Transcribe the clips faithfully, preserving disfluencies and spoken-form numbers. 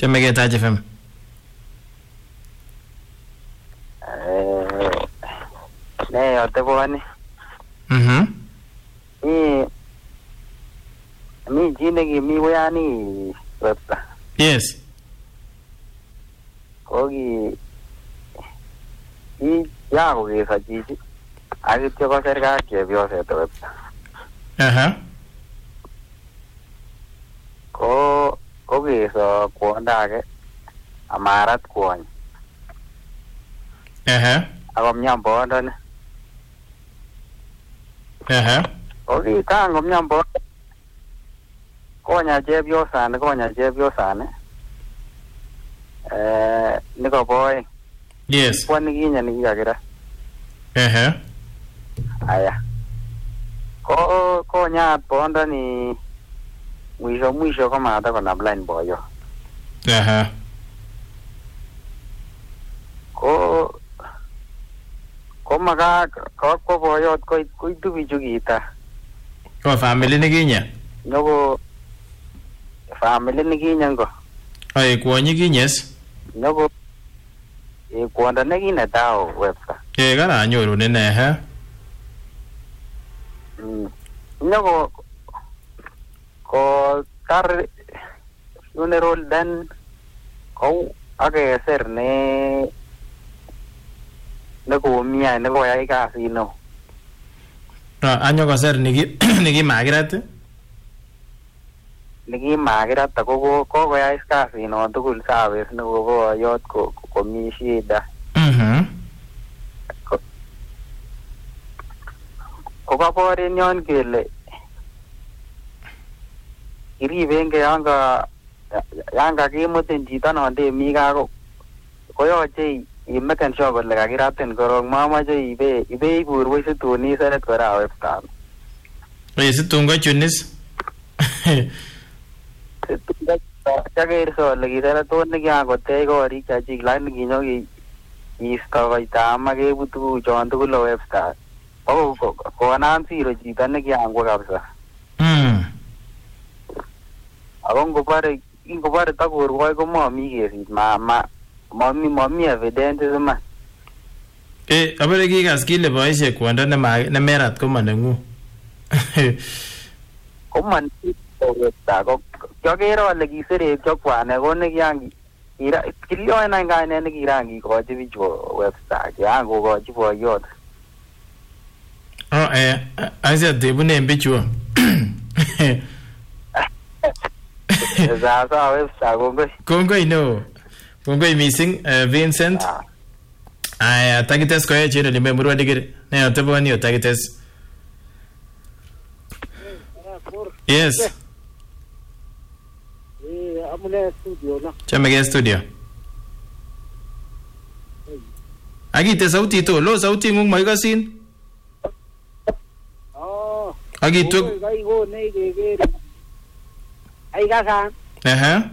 Chamegei Taach F M. Eh, ne atebwani. Mhm. Mi mi jine ki mi wayani websa. Yes. Kogi i ya ko ke sajiji. Agityo ko serikali chepyoset websa. Aha. Ko ko keso kwonda age amarat kwony. Aha. Akomnyam bondoni. Aha. Kogi kan komnyam bondoni. Konya chepyosani, konya chepyosani. Eh, niko boy. Yes. Kwani kinya nikikakira. Aha. Aya. Ko konya bondoni mwisho mwisho kama hata kuna blind boyo. Aha. Ko ko maka ko ko boyot ko kuitu bichu kita. Ko family nikinya. Nyoko family nikinya ngo. Ai kwonyi kinyes. Nyoko e kwanda nekine tao websa. Eh karanyoru nene ha. Mm. Nyoko ko tar funeral dan ko age ser ne ne ko mia ne ko yai kasi no. Ah anyo ko ser niki niki magirat. Niki magirat ko ko ko yai kasi no tugul sabes ne ko ko yot ko ko mi shida. Mhm. Ko ka pore nyon kele iribenge yanga yanga kimutin chito nonde mi ka ko koyoche imeken sure kole kakiratin korong mamache ibe ibe ibur wei situn iseret kora webstam. Eh situn ko chunis. Situn ko chaker so le kiseret ton nekikakotech korik chachik lakini kinyo kiisto koitama kebut tuguchon tugul webstam. Ako konam siro chito nekikangwa kabisa. Mm. Ako ngobare ngobare takorwoi ko mami kesit ma ma mami mami evidence ma. Eh abere kikas kile boisie kwondo ne ne merat ko manengu. Ko man ta ko kagero ale kiseret chokwane ko ne kyangi ira kilio na ngane ne kirangi ko jibi jo website yango ko jibo yot. Oh eh asia debune mbichuo. Za za website ko Kongoi no. Kongoi missing uh, Vincent. Aya takites ko yechiro limemurwa digir. Ne oteboni takites. Yes. Eh amune studio na. Chamege studio. Agite sauti to lo sauti ngung maikasin. Oh. Agitu. Ai go nei gegere. Ai gasan. Aha.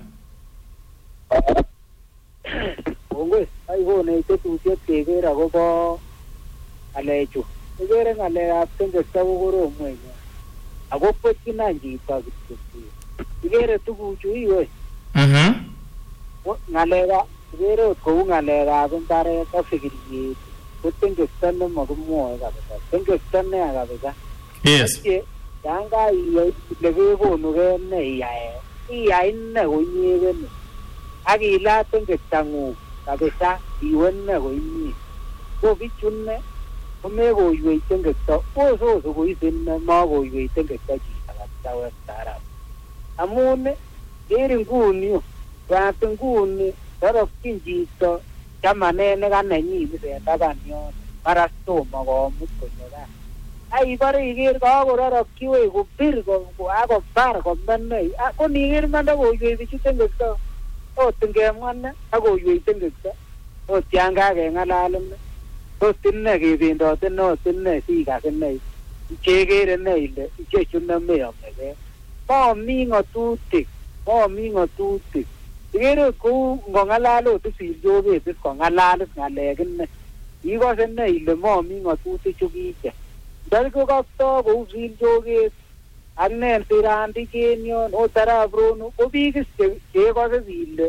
Ongwe ai go nei te tu te gegere agobo alechu. Gegere ngale aptenge sawo goro mwenye. Agopo kinanji pa gitu. Gegere tuguchu iwe. Mhm. Ngalega gegere ko ngalega bentare ka fikiri. Kutenge sanne magmo kabisa. Tenge sanne kabisa. Yes. Yanga iyo lege go no ge ne yae. Iya inne go nyege ne. Agi la tenge tangu kabisa iwenne go nyi. Ko bichunne ome go ywe tenge to. O so so go isinne ma go ywe tenge to ji kabisa wa tara. Amune eri nguni ya nguni tara kinji to kama ne ne ga ne nyi be ta ga nyo para sto ma go mutko ga. Ai bare igir ka go ra kiwe go bir go go ago par go menne a ko ni igir manda go ywe bichu tenge to o tenge manne ago ywe tenge to o tianga ge ngalalem o tinne ge bindo tinno tinne si ga tinne chegere ne ile che chunna me amege mo mi ngotutik mo mi ngotutik igere ko ngalalo tu si jo ge tu ko ngalalo ngalegen ne igo senne ile mo mi ngotutik chugike. Dal ko kapto go zil joge annen tirandi kenyon o tara bruno o bigis ke ke ko zil